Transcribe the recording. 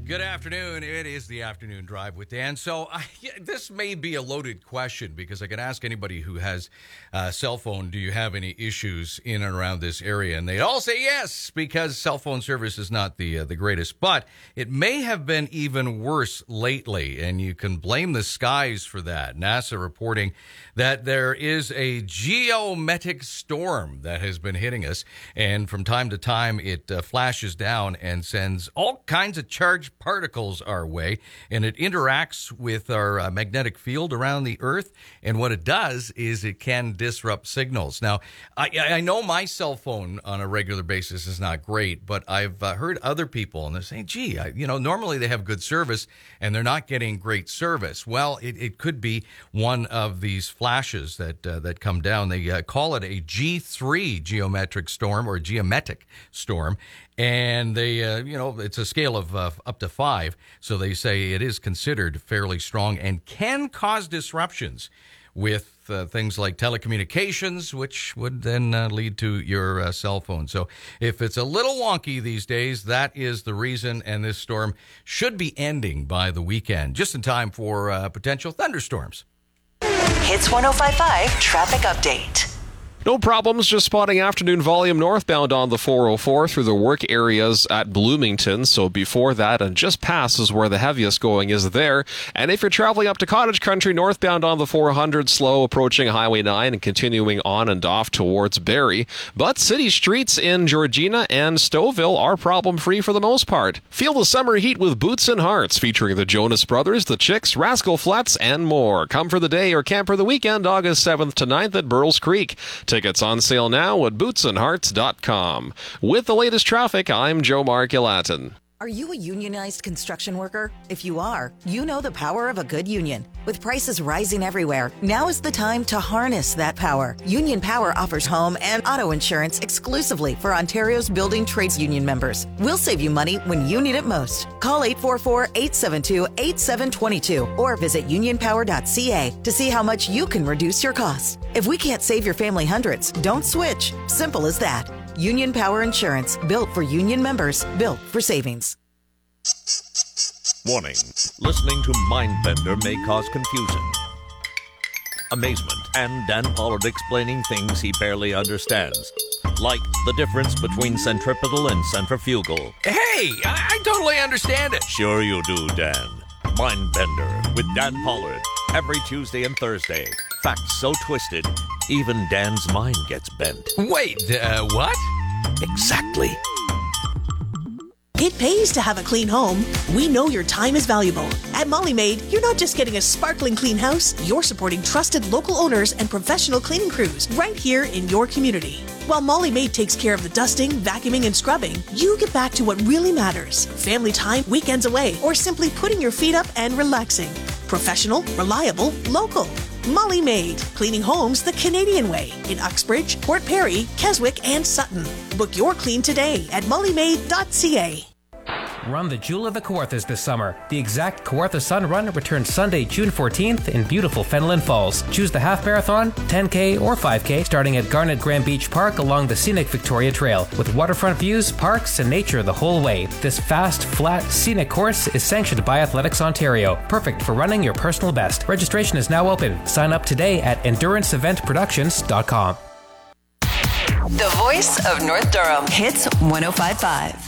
Good afternoon. It is the Afternoon Drive with Dan. So this may be a loaded question because I can ask anybody who has a cell phone, do you have any issues in and around this area? And they all say yes, because cell phone service is not the greatest. But it may have been even worse lately, and you can blame the skies for that. NASA reporting that there is a geometric storm that has been hitting us, and from time to time it flashes down and sends all kinds of charged particles our way, and it interacts with our magnetic field around the Earth, and what it does is it can disrupt signals. Now, I know my cell phone on a regular basis is not great, but I've heard other people, and they're saying, gee, normally they have good service, and they're not getting great service. Well, it could be one of these flashes that come down. They call it a G3 geometric storm or geometric storm, and they, it's a scale of up to 5, so they say it is considered fairly strong and can cause disruptions with things like telecommunications, which would then lead to your cell phone. So if it's a little wonky these days, that is the reason, and this storm should be ending by the weekend, just in time for potential thunderstorms. Hits 105.5 traffic update. No problems, just spotting afternoon volume northbound on the 404 through the work areas at Bloomington. So before that and just past is where the heaviest going is there. And if you're traveling up to Cottage Country northbound on the 400, slow approaching Highway 9 and continuing on and off towards Barrie. But city streets in Georgina and Stouffville are problem-free for the most part. Feel the summer heat with Boots and Hearts, featuring the Jonas Brothers, the Chicks, Rascal Flatts, and more. Come for the day or camp for the weekend, August 7th to 9th at Burles Creek. Tickets on sale now at bootsandhearts.com. With the latest traffic, I'm Joe Mark Ilatin. Are you a unionized construction worker? If you are, you know the power of a good union. With prices rising everywhere, now is the time to harness that power. Union Power offers home and auto insurance exclusively for Ontario's building trades union members. We'll save you money when you need it most. Call 844-872-8722 or visit unionpower.ca to see how much you can reduce your costs. If we can't save your family hundreds, don't switch. Simple as that. Union Power Insurance, built for union members, built for savings. Warning, listening to Mindbender may cause confusion, amazement, and Dan Pollard explaining things he barely understands, like the difference between centripetal and centrifugal. Hey, I totally understand it. Sure you do, Dan. Mindbender with Dan Pollard, every Tuesday and Thursday. Facts so twisted, even Dan's mind gets bent. Wait, what? Exactly. It pays to have a clean home. We know your time is valuable. At Molly Maid, you're not just getting a sparkling clean house, you're supporting trusted local owners and professional cleaning crews right here in your community. While Molly Maid takes care of the dusting, vacuuming, and scrubbing, you get back to what really matters. Family time, weekends away, or simply putting your feet up and relaxing. Professional, reliable, local. Molly Maid, cleaning homes the Canadian way in Uxbridge, Port Perry, Keswick, and Sutton. Book your clean today at mollymaid.ca. Run the Jewel of the Kawarthas this summer. The Exact Kawartha Sun Run returns Sunday, June 14th in beautiful Fenelon Falls. Choose the half marathon, 10K, or 5K starting at Garnet Grand Beach Park along the scenic Victoria Trail with waterfront views, parks, and nature the whole way. This fast, flat, scenic course is sanctioned by Athletics Ontario. Perfect for running your personal best. Registration is now open. Sign up today at enduranceeventproductions.com. The voice of North Durham. Hits 105.5.